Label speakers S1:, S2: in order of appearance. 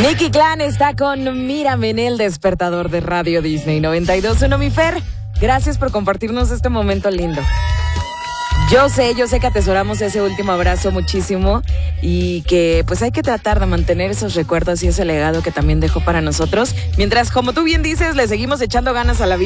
S1: Nicky Clan está con Mírame en el despertador de Radio Disney 92.1. Mi Fer, gracias por compartirnos este momento lindo. Yo sé que atesoramos ese último abrazo muchísimo y que pues hay que tratar de mantener esos recuerdos y ese legado que también dejó para nosotros. Mientras, como tú bien dices, le seguimos echando ganas a la vida.